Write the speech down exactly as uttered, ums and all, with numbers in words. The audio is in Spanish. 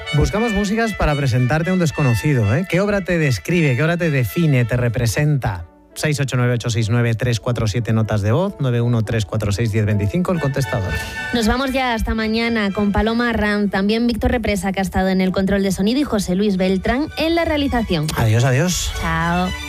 Buscamos músicas para presentarte a un desconocido, ¿eh? ¿Qué obra te describe, qué obra te define, te representa? seis ocho nueve ocho seis nueve tres cuatro siete notas de voz, nueve uno tres cuatro seis uno cero dos cinco, el contestador. Nos vamos ya hasta mañana con Paloma Arranz, también Víctor Represa, que ha estado en el control de sonido, y José Luis Beltrán en la realización. Adiós, adiós. Chao.